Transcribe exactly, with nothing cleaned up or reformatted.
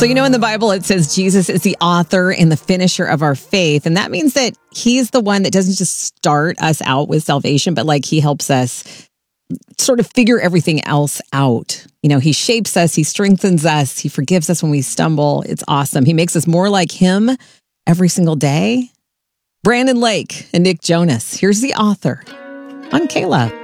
So, you know, in the Bible, it says Jesus is the author and the finisher of our faith. And that means that he's the one that doesn't just start us out with salvation, but like he helps us sort of figure everything else out. You know, he shapes us, he strengthens us, he forgives us when we stumble. It's awesome. He makes us more like him every single day. Brandon Lake and Nick Jonas. Here's the author on Kayla.